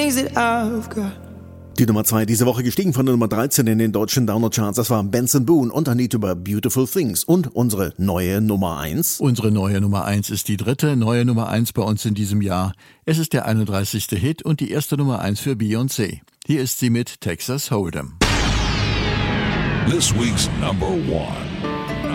things that I've got. Die Nummer 2 diese Woche gestiegen von der Nummer 13 in den deutschen Download-Charts. Das war Benson Boone und ein Lied über Beautiful Things. Und unsere neue Nummer 1. Unsere neue Nummer 1 ist die dritte neue Nummer 1 bei uns in diesem Jahr. Es ist der 31. Hit und die erste Nummer 1 für Beyoncé. Hier ist sie mit Texas Hold'em. This week's number 1.